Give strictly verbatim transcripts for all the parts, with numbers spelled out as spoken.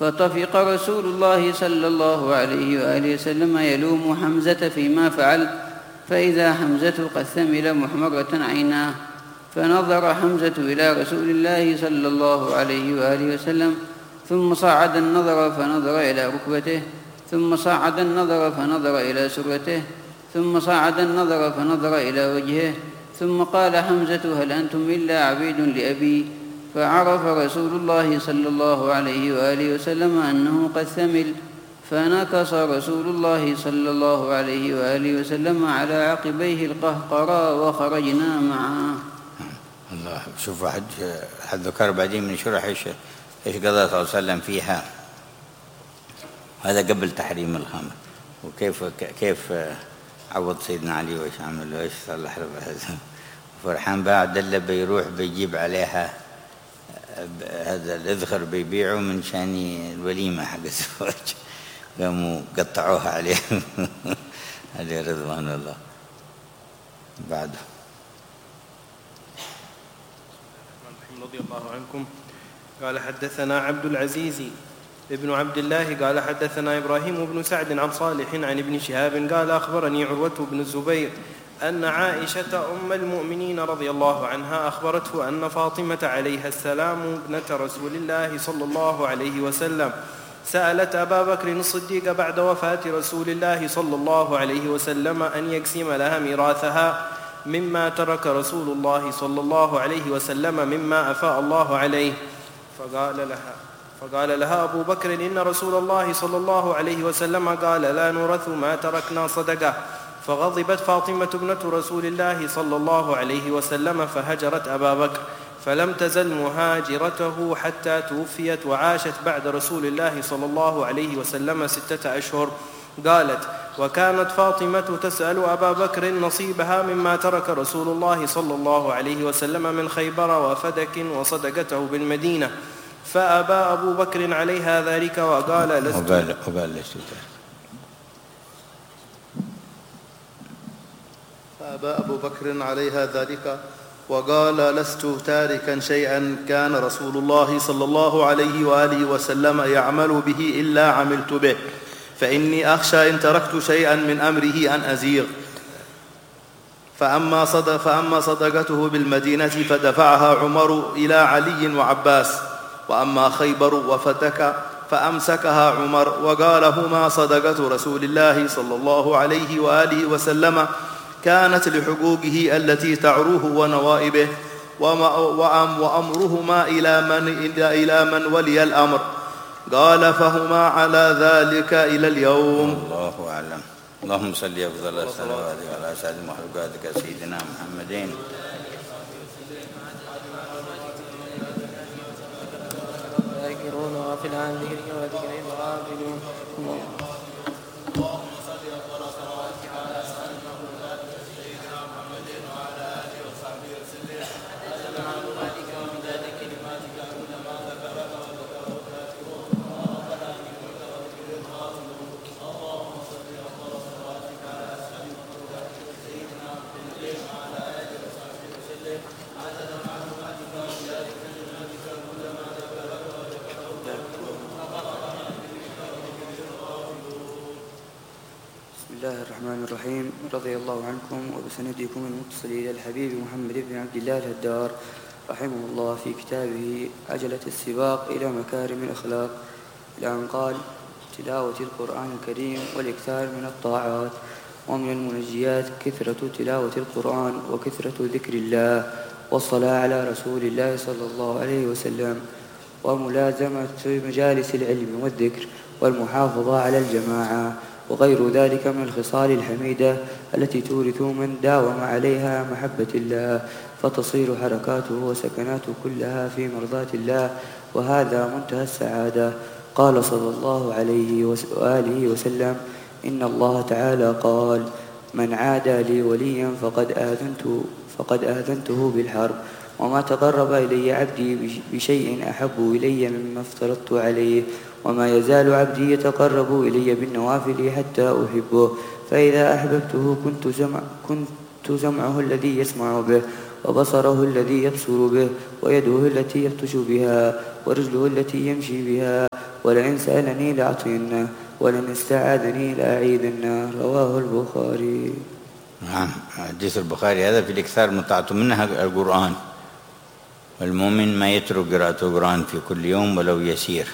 فطفق رسول الله صلى الله عليه وآله وسلم يلوم حمزة فيما فعل، فإذا حمزة قد ثمل محمرة عيناه، فنظر حمزة إلى رسول الله صلى الله عليه وآله وسلم، ثم صعد النظر فنظر إلى ركبته، ثم صعد النظر فنظر إلى سرته، ثم صعد النظر فنظر إلى وجهه، ثم قال حمزة: هل أنتم إلا عبيد لأبي؟ فعرف رسول الله صلى الله عليه وآله وسلم أنه قد ثمل، فنكص رسول الله صلى الله عليه وآله وسلم على عقبيه القهقرى وخرجنا معه. الله. شوف واحد حد ذكر بعدين من شرح ايش ايش قضى صلى الله عليه وسلم فيها، هذا قبل تحريم الخمر، وكيف كيف عوض سيدنا علي وايش عمل وايش صلح له هذا. فرحان بعد دله بيروح بيجيب عليها هذا الإذخر بيبيعه من شان الوليمة حق الزواج، قاموا قطعوها عليه عليه رضوان الله. بعده رضي الله عنكم قال: حدثنا عبد العزيز ابن عبد الله قال: حدثنا إبراهيم بن سعد عن صالح عن ابن شهاب قال: أخبرني عروة بن الزبير أن عائشة أم المؤمنين رضي الله عنها أخبرته أن فاطمة عليها السلام ابنة رسول الله صلى الله عليه وسلم سألت أبا بكر الصديق بعد وفاة رسول الله صلى الله عليه وسلم أن يقسم لها ميراثها مما ترك رسول الله صلى الله عليه وسلم مما أفاء الله عليه، فقال لها فقال لها أبو بكر: إن رسول الله صلى الله عليه وسلم قال: لا نورث ما تركنا صدقة. فغضبت فاطمة ابنة رسول الله صلى الله عليه وسلم فهجرت أبا بكر، فلم تزل مهاجرته حتى توفيت، وعاشت بعد رسول الله صلى الله عليه وسلم ستة أشهر. قالت: وكانت فاطمة تسأل أبا بكر نصيبها مما ترك رسول الله صلى الله عليه وسلم من خيبر وفدك وصدقته بالمدينة، فأبى أبو بكر عليها ذلك وقال: لست فأبى أبو بكر عليها ذلك وقال: لست تاركا شيئا كان رسول الله صلى الله عليه وآله وسلم يعمل به إلا عملت به، فإني أخشى إن تركت شيئا من أمره أن أزيغ. فأما, صدق فأما صدقته بالمدينة فدفعها عمر إلى علي وعباس، وأما خيبر وفتك فأمسكها عمر، وقال: هما صدقة رسول الله صلى الله عليه وآله وسلم كانت لحقوقه التي تعروه ونوائبه، وأمرهما إلى من, إلى من ولي الأمر. قال: فهما على ذلك إلى اليوم. الله أعلم. اللهم صل أفضل الصلوات على سيد مخلوقاتك سيدنا محمد. ذاكرون وغافل عن ذكرك وذكرهم غافلون. بسم الله الرحمن الرحيم. رضي الله عنكم وبسندكم المتصل إلى الحبيب محمد بن عبد الله الهدار رحمه الله في كتابه عجلة السباق إلى مكارم الأخلاق، إلى أن قال: تلاوة القرآن الكريم والإكثار من الطاعات، ومن المنجيات كثرة تلاوة القرآن وكثرة ذكر الله والصلاة على رسول الله صلى الله عليه وسلم، وملازمة مجالس العلم والذكر، والمحافظة على الجماعة، وغير ذلك من الخصال الحميدة التي تورث من داوم عليها محبة الله، فتصير حركاته وسكناته كلها في مرضاة الله، وهذا منتهى السعادة. قال صلى الله عليه وآله وسلم: إن الله تعالى قال: من عادى لي وليا فقد آذنته, فقد آذنته بالحرب، وما تقرب إلي عبدي بشيء أحب إلي مما افترضت عليه، وما يزال عبدي يتقرب إلي بالنوافل حتى أحبه، فإذا أحببته كنت, سمع كنت سمعه الذي يسمع به، وبصره الذي يبصر به، ويده التي يبطش بها، ورجله التي يمشي بها، ولئن سألني لأعطينه ولئن استعاذني لأعيذنه. رواه البخاري. نعم، حديث البخاري هذا في الإكثار من طاعته منها القرآن، والمؤمن ما يترك قراءة القرآن في كل يوم ولو يسير.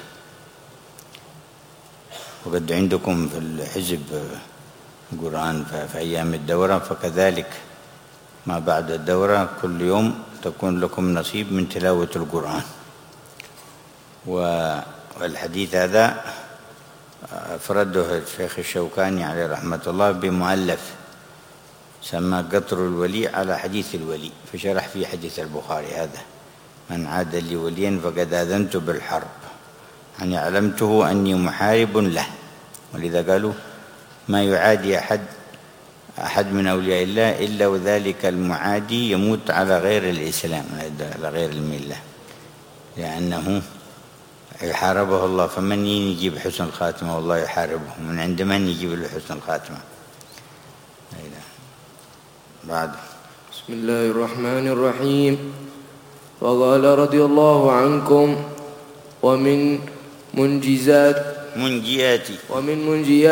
وقد عندكم في الحزب القرآن في أيام الدورة، فكذلك ما بعد الدورة كل يوم تكون لكم نصيب من تلاوة القرآن. والحديث هذا أفرده الشيخ الشوكاني عليه رحمة الله بمؤلف سمى قطر الولي على حديث الولي، فشرح في حديث البخاري هذا: من عاد لي وليا فقد آذنت بالحرب، يعني علمته أني محارب له. ولذا قالوا ما يعادي أحد أحد من أولياء الله إلا وذلك المعادي يموت على غير الإسلام، على غير الملة، لأنه يحاربه الله. فمن يجيب حسن الخاتمة والله يحاربه، من عند من يجيب له حسن الخاتمة؟ بعد. بسم الله الرحمن الرحيم. وقال رضي الله عنكم: ومن منجزات منجياتي ومن منجيات